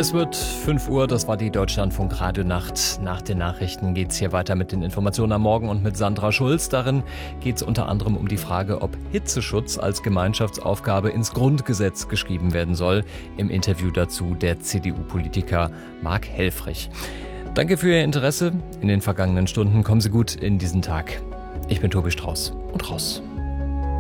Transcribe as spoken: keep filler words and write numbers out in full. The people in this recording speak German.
Es wird fünf Uhr, das war die Deutschlandfunk-Radionacht. Nach den Nachrichten geht es hier weiter mit den Informationen am Morgen und mit Sandra Schulz. Darin geht es unter anderem um die Frage, ob Hitzeschutz als Gemeinschaftsaufgabe ins Grundgesetz geschrieben werden soll. Im Interview dazu der C D U-Politiker Marc Helfrich. Danke für Ihr Interesse. In den vergangenen Stunden kommen Sie gut in diesen Tag. Ich bin Tobi Strauß und raus.